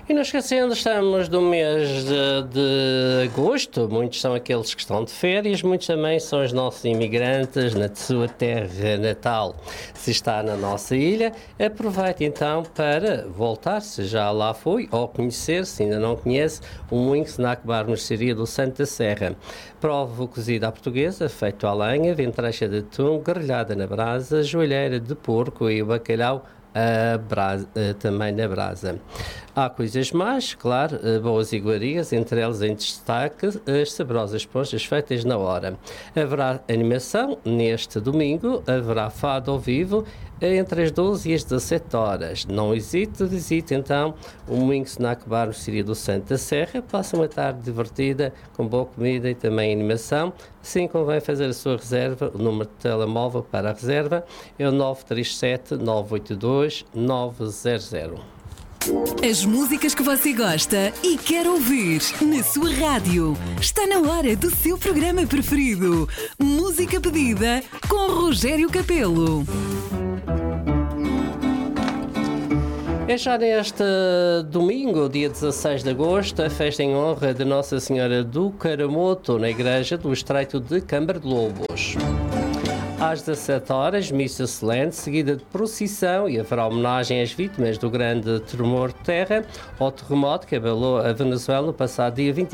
E não esquecendo, estamos no mês de agosto, muitos são aqueles que estão de férias, muitos também são os nossos imigrantes na sua terra natal. Se está na nossa ilha, aproveite então para voltar, se já lá foi, ou conhecer, se ainda não conhece, o Moinho Snack Bar Mercearia do Santa Serra. Prove o cozido à portuguesa, feito à lenha, ventrecha de atum, grelhada na brasa, joelheira de porco e o bacalhau também na brasa. Há coisas mais, claro, boas iguarias, entre elas em destaque as saborosas ponchas feitas na hora. Haverá animação neste domingo, haverá fado ao vivo entre as 12 e as 17 horas. Não hesite, visite então o Moinho Snack Bar Mercearia do Santa Serra, passa uma tarde divertida, com boa comida e também animação. Assim convém fazer a sua reserva. O número de telemóvel para a reserva é o 937-982-900. As músicas que você gosta e quer ouvir na sua rádio. Está na hora do seu programa preferido. Música pedida com Rogério Capelo. É já neste domingo, dia 16 de agosto, a festa em honra de Nossa Senhora do Caramoto, na Igreja do Estreito de Câmara de Lobos. Às 17 horas, missa solene, seguida de procissão, e haverá homenagem às vítimas do grande tremor de terra, ou terremoto que abalou a Venezuela no passado dia 25